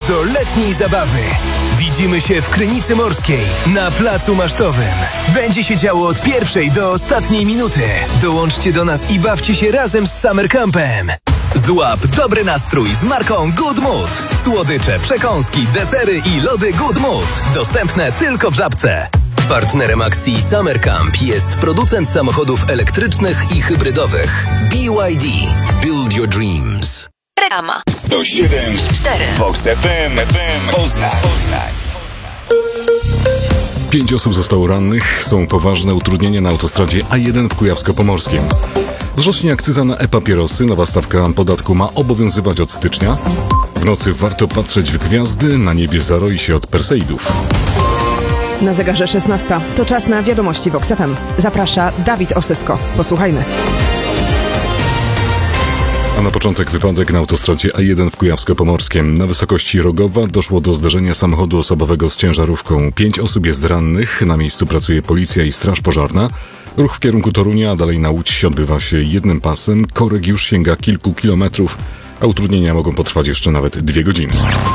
do letniej zabawy. Widzimy się w Krynicy Morskiej na Placu Masztowym. Będzie się działo od pierwszej do ostatniej minuty. Dołączcie do nas i bawcie się razem z Summer Campem. Złap dobry nastrój z marką Good Mood. Słodycze, przekąski, desery i lody Good Mood. Dostępne tylko w Żabce. Partnerem akcji Summer Camp jest producent samochodów elektrycznych i hybrydowych BYD. Build your dreams. Reklama. 107,4 Vox FM Poznań. 5 osób zostało rannych, są poważne utrudnienia na autostradzie A1 w Kujawsko-Pomorskiem. Wzrośnie akcyza na e-papierosy, nowa stawka podatku ma obowiązywać od stycznia. W nocy warto patrzeć w gwiazdy, na niebie zaroi się od Perseidów. Na zegarze 16. To czas na wiadomości Vox FM. Zaprasza Dawid Osysko. Posłuchajmy. A na początek wypadek na autostradzie A1 w Kujawsko-Pomorskiem. Na wysokości Rogowa doszło do zderzenia samochodu osobowego z ciężarówką. 5 osób jest rannych. Na miejscu pracuje policja i straż pożarna. Ruch w kierunku Torunia, a dalej na Łódź odbywa się jednym pasem. Korek już sięga kilku kilometrów, a utrudnienia mogą potrwać jeszcze nawet 2 godziny.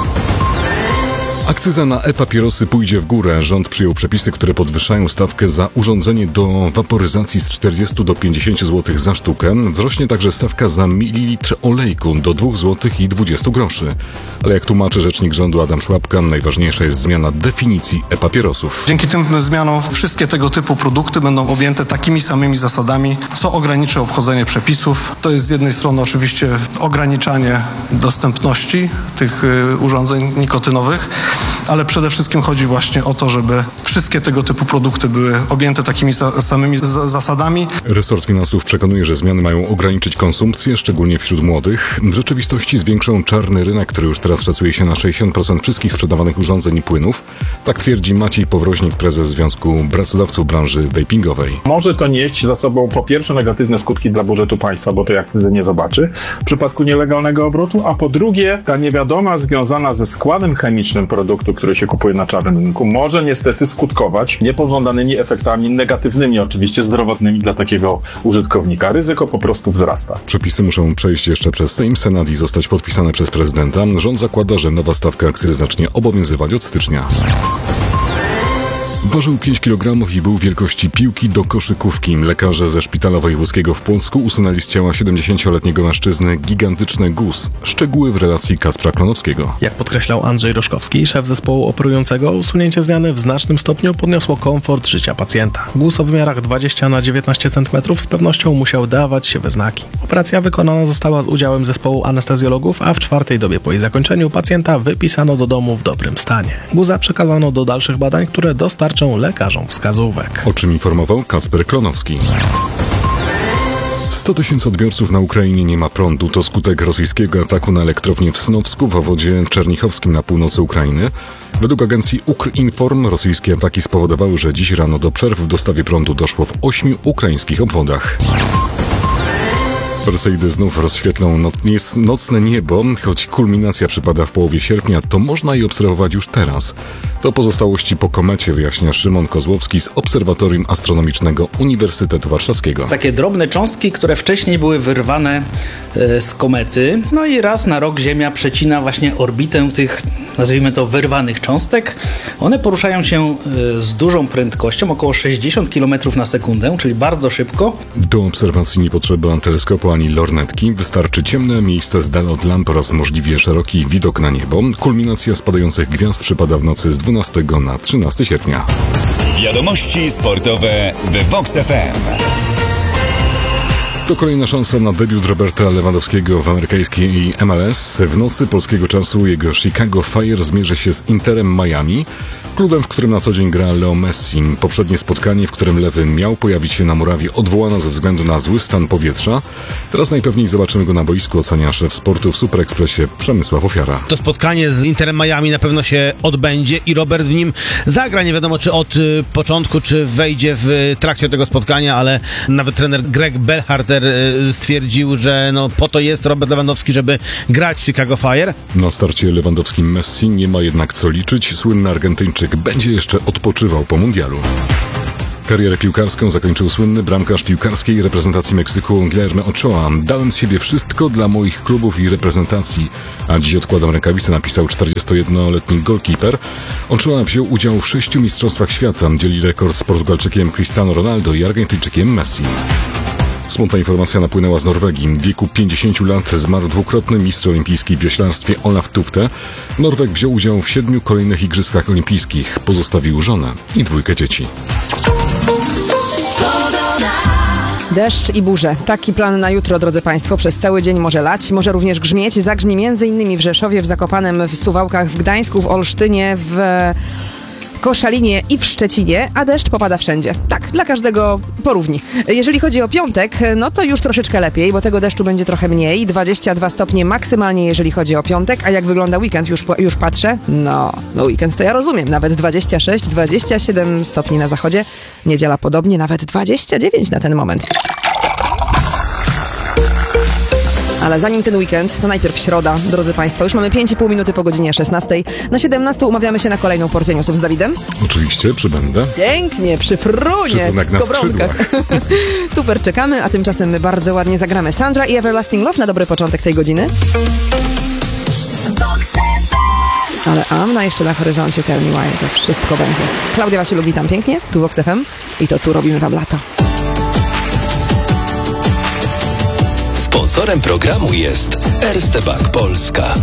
Akcyza na e-papierosy pójdzie w górę. Rząd przyjął przepisy, które podwyższają stawkę za urządzenie do waporyzacji z 40 do 50 zł za sztukę. Wzrośnie także stawka za mililitr olejku do 2 zł i 20 groszy. Ale jak tłumaczy rzecznik rządu Adam Szłapka, najważniejsza jest zmiana definicji e-papierosów. Dzięki tym zmianom wszystkie tego typu produkty będą objęte takimi samymi zasadami, co ograniczy obchodzenie przepisów. To jest z jednej strony oczywiście ograniczanie dostępności tych urządzeń nikotynowych, ale przede wszystkim chodzi właśnie o to, żeby wszystkie tego typu produkty były objęte takimi samymi zasadami. Resort Finansów przekonuje, że zmiany mają ograniczyć konsumpcję, szczególnie wśród młodych. W rzeczywistości zwiększą czarny rynek, który już teraz szacuje się na 60% wszystkich sprzedawanych urządzeń i płynów. Tak twierdzi Maciej Powroźnik, prezes Związku Pracodawców Branży Vapingowej. Może to nieść za sobą po pierwsze negatywne skutki dla budżetu państwa, bo tej akcyzy nie zobaczy w przypadku nielegalnego obrotu, a po drugie ta niewiadoma związana ze składem chemicznym produktu, który się kupuje na czarnym rynku, może niestety skutkować niepożądanymi efektami negatywnymi, oczywiście zdrowotnymi dla takiego użytkownika. Ryzyko po prostu wzrasta. Przepisy muszą przejść jeszcze przez Sejm, Senat i zostać podpisane przez prezydenta. Rząd zakłada, że nowa stawka akcyzy zacznie obowiązywać od stycznia. Ważył 5 kg i był wielkości piłki do koszykówki. Lekarze ze Szpitala Wojewódzkiego w Płocku usunęli z ciała 70-letniego mężczyzny gigantyczny guz. Szczegóły w relacji Kacpra Klonowskiego. Jak podkreślał Andrzej Roszkowski, szef zespołu operującego, usunięcie zmiany w znacznym stopniu podniosło komfort życia pacjenta. Guz o wymiarach 20x19 cm z pewnością musiał dawać się we znaki. Operacja wykonana została z udziałem zespołu anestezjologów, a w 4. dobie po jej zakończeniu pacjenta wypisano do domu w dobrym stanie. Guza przekazano do dalszych badań, które dostarczą lekarzom wskazówek. O czym informował Kacper Klonowski. 100 000 odbiorców na Ukrainie nie ma prądu. To skutek rosyjskiego ataku na elektrownię w Snowsku w obwodzie czernichowskim na północy Ukrainy. Według agencji Ukrinform rosyjskie ataki spowodowały, że dziś rano do przerw w dostawie prądu doszło w 8 ukraińskich obwodach. Perseidy znów rozświetlą nocne niebo, choć kulminacja przypada w połowie sierpnia, to można je obserwować już teraz. To pozostałości po komecie, wyjaśnia Szymon Kozłowski z Obserwatorium Astronomicznego Uniwersytetu Warszawskiego. Takie drobne cząstki, które wcześniej były wyrwane z komety, no i raz na rok Ziemia przecina właśnie orbitę tych, nazwijmy to, wyrwanych cząstek. One poruszają się z dużą prędkością, około 60 km na sekundę, czyli bardzo szybko. Do obserwacji nie potrzeba teleskopu ani lornetki, wystarczy ciemne miejsce z dala od lamp oraz możliwie szeroki widok na niebo. Kulminacja spadających gwiazd przypada w nocy z 12 na 13 sierpnia. Wiadomości sportowe w Vox FM. To kolejna szansa na debiut Roberta Lewandowskiego w amerykańskiej MLS. W nocy polskiego czasu jego Chicago Fire zmierzy się z Interem Miami, klubem, w którym na co dzień gra Leo Messi. Poprzednie spotkanie, w którym Lewy miał pojawić się na murawie, odwołano ze względu na zły stan powietrza. Teraz najpewniej zobaczymy go na boisku, ocenia szef sportu w Super Expressie Przemysław Ofiara. To spotkanie z Interem Miami na pewno się odbędzie i Robert w nim zagra. Nie wiadomo, czy od początku, czy wejdzie w trakcie tego spotkania, ale nawet trener Greg Berhalter stwierdził, że po to jest Robert Lewandowski, żeby grać w Chicago Fire. Na starcie Lewandowski-Messi nie ma jednak co liczyć. Słynny Argentyńczyk będzie jeszcze odpoczywał po mundialu. Karierę piłkarską zakończył słynny bramkarz piłkarskiej reprezentacji Meksyku Guillermo Ochoa. Dałem z siebie wszystko dla moich klubów i reprezentacji, a dziś odkładam rękawice, napisał 41-letni golkiper. Ochoa wziął udział w 6 mistrzostwach świata, dzieli rekord z Portugalczykiem Cristiano Ronaldo i Argentyńczykiem Messi. Smutna informacja napłynęła z Norwegii. W wieku 50 lat zmarł dwukrotny mistrz olimpijski w wioślarstwie Olaf Tufte. Norweg wziął udział w 7 kolejnych igrzyskach olimpijskich. Pozostawił żonę i 2 dzieci. Deszcz i burze. Taki plan na jutro, drodzy Państwo. Przez cały dzień może lać, może również grzmieć. Zagrzmi m.in. w Rzeszowie, w Zakopanem, w Suwałkach, w Gdańsku, w Olsztynie, w Koszalinie i w Szczecinie, a deszcz popada wszędzie. Tak, dla każdego porówni. Jeżeli chodzi o piątek, no to już troszeczkę lepiej, bo tego deszczu będzie trochę mniej. 22 stopnie maksymalnie, jeżeli chodzi o piątek. A jak wygląda weekend? Już patrzę. No weekend to ja rozumiem. Nawet 26, 27 stopni na zachodzie. Niedziela podobnie, nawet 29 na ten moment. Ale zanim ten weekend, to najpierw środa, drodzy Państwo. Już mamy 5,5 minuty po godzinie 16. Na 17 umawiamy się na kolejną porcję newsów z Dawidem. Oczywiście, przybędę. Pięknie, przy frunie, w skowronkach. Super, czekamy, a tymczasem my bardzo ładnie zagramy Sandra i Everlasting Love na dobry początek tej godziny. Ale Anna jeszcze na horyzoncie, Tell Me Why, to wszystko będzie. Klaudia Wasieluk, witam pięknie, tu Vox FM i to tu robimy wam lato. Sponsorem programu jest Erste Bank Polska.